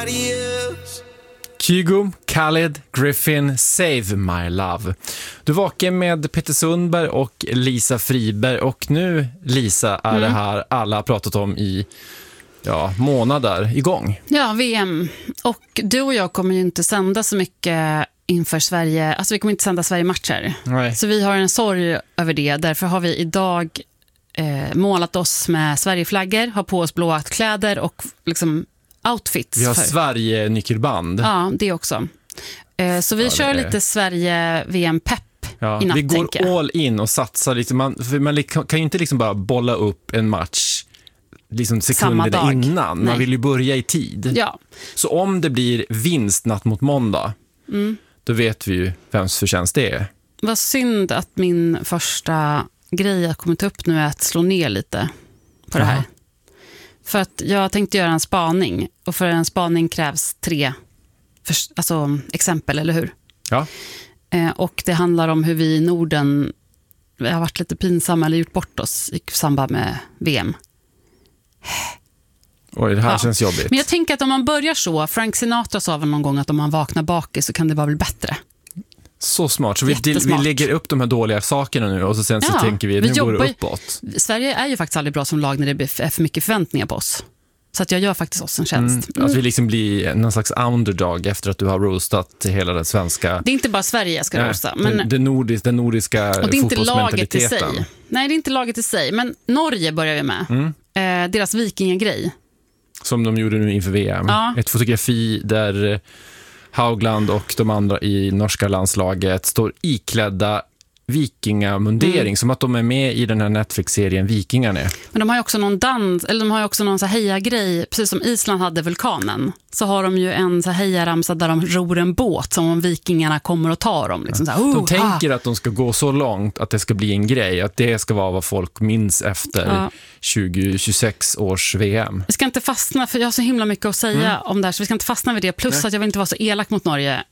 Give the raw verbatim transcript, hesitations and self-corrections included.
somebody else. Kygo, Khaled, Griffin, Save My Love. Du var vaken med Peter Sundberg och Lisa Friberg. Och nu, Lisa, är mm. det här alla har pratat om i ja, månader igång. Ja, V M. Och du och jag kommer ju inte sända så mycket inför Sverige. Alltså vi kommer inte sända Sverige-matcher. Nej. Så vi har en sorg över det. Därför har vi idag eh, målat oss med Sverigeflaggor, har på oss blåa kläder och liksom outfits. Vi har för. Sverige-nyckelband. Ja, det också. Eh, så vi ja, kör är... lite Sverige-V M-pepp ja, i natt, vi går all in och satsar lite. Man, för man kan ju inte liksom bara bolla upp en match liksom sekunderna innan. Man Nej. vill ju börja i tid. Ja. Så om det blir vinst natt mot måndag, mm. då vet vi ju vems förtjänst det är. Vad synd att min första grej jag kommit upp nu är att slå ner lite på det här. Aha. För att jag tänkte göra en spaning. Och för en spaning krävs tre för, alltså, exempel, eller hur? Ja. Eh, och det handlar om hur vi i Norden har varit lite pinsamma eller gjort bort oss i samband med V M. Oj, det här ja. känns jobbigt. Men jag tänker att om man börjar så, Frank Sinatra sa väl någon gång att om man vaknar bakis så kan det vara väl bättre. Så smart. Så vi, vi lägger upp de här dåliga sakerna nu och så sen så ja, tänker vi, vi nu går det uppåt. Sverige är ju faktiskt aldrig bra som lag när det är för mycket förväntningar på oss. Så att jag gör faktiskt oss en tjänst. Mm, att vi liksom blir någon slags underdog efter att du har roastat hela den svenska... Det är inte bara Sverige jag ska nej, roasta. Men... Den, den, nordisk, den nordiska och det är inte laget i sig. fotbollsmentaliteten. Nej, det är inte laget i sig. Men Norge börjar vi med. Mm. Eh, deras vikingagrej. Som de gjorde nu inför V M. Ja. Ett fotografi där Haugland och de andra i norska landslaget står iklädda vikingamundering, mm. som att de är med i den här Netflix-serien Vikingarna. Men de har ju också någon dans, eller de har ju också någon så här heja-grej, precis som Island hade vulkanen. Så har de ju en så här hejaramsa där de ror en båt som om vikingarna kommer och tar dem. Liksom så här, oh, de tänker ah. att de ska gå så långt att det ska bli en grej, att det ska vara vad folk minns efter ja. tjugo tjugosex års V M. Vi ska inte fastna, för jag har så himla mycket att säga mm. om det här, så vi ska inte fastna vid det. Plus Nej. att jag vill inte vara så elak mot Norge.